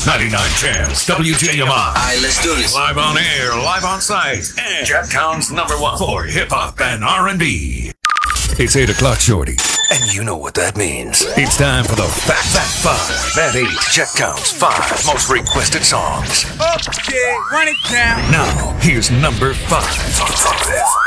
99 Chance, WJMI. Alright, let's do this. Live on air, live on site, and Jacktown's #1 for hip-hop and R&B. It's 8 o'clock, shorty. And you know what that means. It's time for the Fat Fat 5. That 8 Jacktown's 5 most requested songs. Okay, run it down. Now, here's number 5.